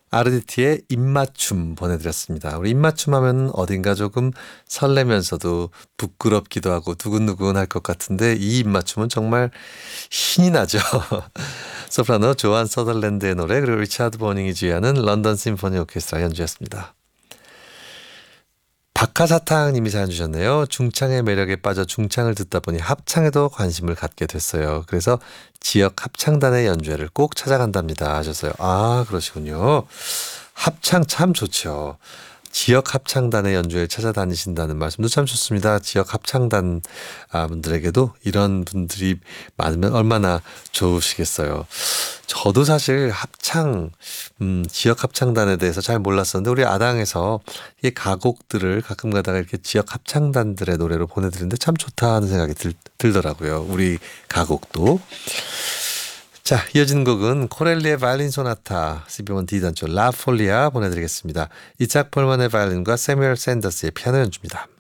아르디티의 입맞춤 보내드렸습니다. 우리 입맞춤 하면 어딘가 조금 설레면서도 부끄럽기도 하고 두근두근할 것 같은데 이 입맞춤은 정말 신이 나죠. 소프라노 조한 서덜랜드의 노래 그리고 리차드 버닝이 지휘하는 런던 심포니 오케스트라 연주였습니다. 박하사탕님이 사연 주셨네요. 중창의 매력에 빠져 중창을 듣다 보니 합창에도 관심을 갖게 됐어요. 그래서 지역 합창단의 연주회를 꼭 찾아간답니다 하셨어요. 아 그러시군요. 합창 참 좋죠. 지역 합창단의 연주회 찾아다니신다는 말씀도 참 좋습니다. 지역 합창단 분들에게도 이런 분들이 많으면 얼마나 좋으시겠어요. 저도 사실 지역 합창단에 대해서 잘 몰랐었는데 우리 아당에서 이 가곡들을 가끔 가다가 이렇게 지역 합창단들의 노래로 보내드리는데 참 좋다 하는 생각이 들더라고요. 우리 가곡도. 자, 이어지는 곡은 코렐리의 바이올린 소나타 12번 D단조 라폴리아 보내드리겠습니다. 이착 폴만의 바이올린과 세뮤얼 샌더스의 피아노 연주입니다.